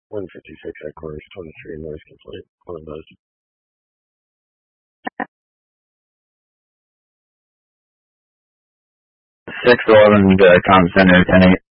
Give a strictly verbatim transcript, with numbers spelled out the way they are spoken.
one fifty-six headquarters, twenty-three noise complaint, one of those. six eleven, uh, comm center, ten eight.